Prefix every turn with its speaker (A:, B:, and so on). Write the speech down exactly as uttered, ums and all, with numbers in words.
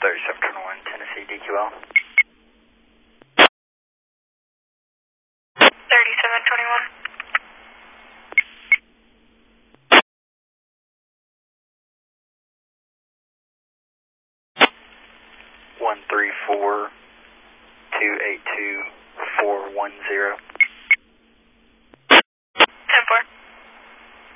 A: thirty-seven twenty-one, Tennessee, D Q L.
B: thirty-seven twenty-one.
A: one three four, two eight two, four one zero.